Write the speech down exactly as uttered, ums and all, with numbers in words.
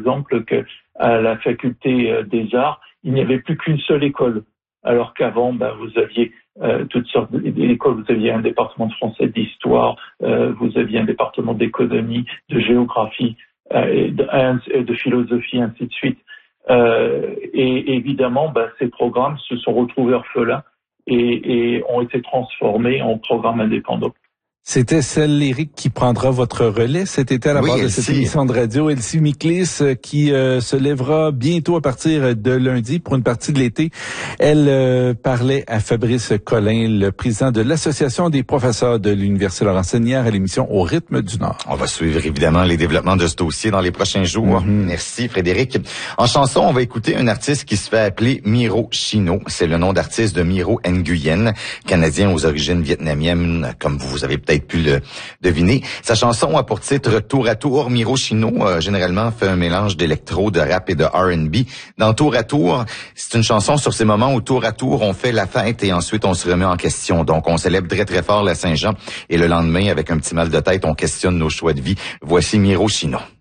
exemple, que à la faculté des arts, il n'y avait plus qu'une seule école. Alors qu'avant, ben, vous aviez euh, toutes sortes d'écoles, vous aviez un département de français, d'histoire, euh, vous aviez un département d'économie, de géographie, euh, et de, de philosophie, ainsi de suite. Euh, et évidemment, ben, ces programmes se sont retrouvés orphelins et, et ont été transformés en programmes indépendants. C'était celle, Éric, qui prendra votre relais cet été à la oui, barre de Elsie. cette émission de radio. Elsie Miklis, qui euh, se lèvera bientôt à partir de lundi pour une partie de l'été. Elle euh, parlait à Fabrice Collin, le président de l'Association des professeurs de l'Université Laurentienne, à l'émission Au rythme du Nord. On va suivre évidemment les développements de ce dossier dans les prochains jours. Mm-hmm. Merci Frédéric. En chanson, on va écouter un artiste qui se fait appeler Miro Chino. C'est le nom d'artiste de Miro Nguyen, Canadien aux origines vietnamiennes, comme vous avez peut-être pu le deviner. Sa chanson a pour titre Tour à Tour. Miro Chino, euh, généralement, fait un mélange d'électro, de rap et de R and B. Dans Tour à Tour, c'est une chanson sur ces moments où tour à tour, on fait la fête et ensuite on se remet en question. Donc, on célèbre très très fort la Saint-Jean et le lendemain, avec un petit mal de tête, on questionne nos choix de vie. Voici Miro Chino.